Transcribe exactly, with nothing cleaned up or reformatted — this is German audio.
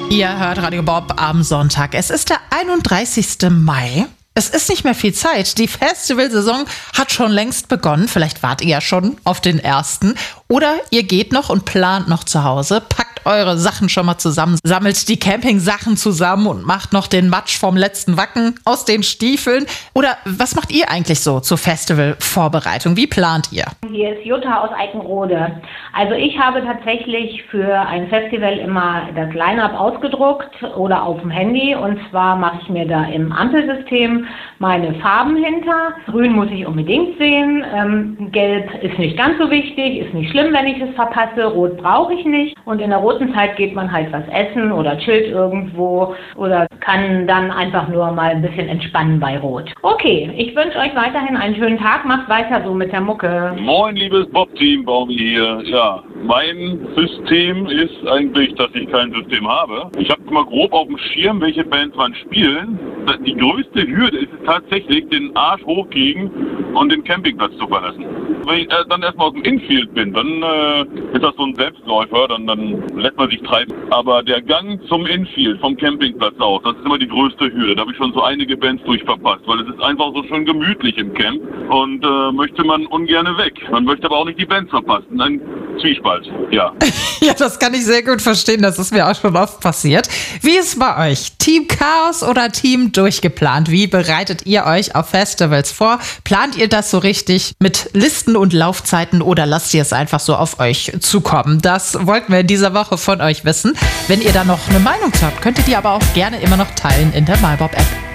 Ihr hört Radio Bob am Sonntag. Es ist der einunddreißigste Mai. Es ist nicht mehr viel Zeit. Die Festivalsaison hat schon längst begonnen. Vielleicht wart ihr ja schon auf den ersten. Oder ihr geht noch und plant noch zu Hause. Packt eure Sachen schon mal zusammen. Sammelt die Campingsachen zusammen und macht noch den Matsch vom letzten Wacken aus den Stiefeln. Oder was macht ihr eigentlich so zur Festivalvorbereitung? Wie plant ihr? Hier ist Jutta aus Eickenrode. Also ich habe tatsächlich für ein Festival immer das Line-Up ausgedruckt oder auf dem Handy. Und zwar mache ich mir da im Ampelsystem meine Farben hinter. Grün muss ich unbedingt sehen. Ähm, Gelb ist nicht ganz so wichtig, ist nicht schlimm, wenn ich es verpasse. Rot brauche ich nicht. Und in der roten Zeit geht man halt was essen oder chillt irgendwo oder kann dann einfach nur mal ein bisschen entspannen bei Rot. Okay, ich wünsche euch weiterhin einen schönen Tag. Macht weiter so mit der Mucke. Moin, liebes Bob-Team, Baumi hier. Ja, mein System ist eigentlich, dass ich kein System habe. Ich habe mal grob auf dem Schirm, welche Bands man spielen. Die größte Hürde ist es tatsächlich, den Arsch hochkriegen und den Campingplatz zu verlassen. Wenn ich äh, dann erstmal aus dem Infield bin, dann äh, ist das so ein Selbstläufer, dann, dann lässt man sich treiben. Aber der Gang zum Infield, vom Campingplatz aus, das ist immer die größte Hürde. Da habe ich schon so einige Bands durchverpasst, weil es ist einfach so schön gemütlich im Camp und äh, möchte man ungerne weg. Man möchte aber auch nicht die Bands verpassen. Ein Zwiespalt, ja. Ja, das kann ich sehr gut verstehen. Das ist mir auch schon oft passiert. Wie ist es bei euch? Team Chaos oder Team Durchgeplant? Wie bereitet ihr euch auf Festivals vor? Plant ihr das so richtig mit Listen und Laufzeiten oder lasst ihr es einfach so auf euch zukommen? Das wollten wir in dieser Woche von euch wissen. Wenn ihr da noch eine Meinung habt, könnt ihr die aber auch gerne immer noch teilen in der MyBob-App.